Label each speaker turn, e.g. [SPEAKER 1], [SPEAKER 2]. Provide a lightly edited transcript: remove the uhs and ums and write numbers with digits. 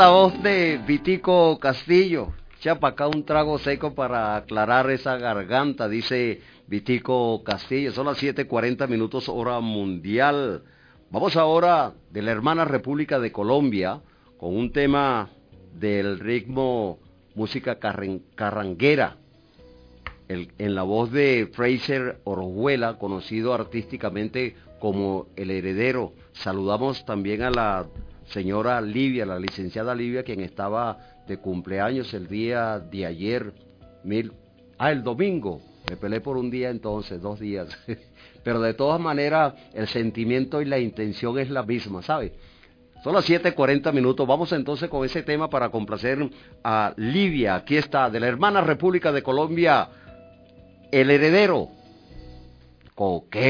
[SPEAKER 1] La voz de Vitico Castillo. Echa para acá un trago seco para aclarar esa garganta, dice Vitico Castillo. Son las 7:40 hora mundial. Vamos ahora de la hermana República de Colombia con un tema del ritmo música carranguera. En la voz de Fraser Orjuela, conocido artísticamente como El Heredero. Saludamos también a la señora Livia, la licenciada Livia, quien estaba de cumpleaños el día de ayer, el domingo. Me peleé por un día entonces, 2 días. Pero de todas maneras, el sentimiento y la intención es la misma, ¿sabe? Son las 7:40. Vamos entonces con ese tema para complacer a Livia. Aquí está, de la hermana República de Colombia, El Heredero. Coque.